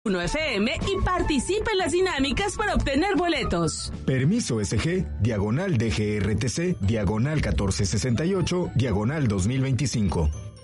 FM y participe en las dinámicas para obtener boletos. Permiso SG, /DGRTC, /1468, /2025.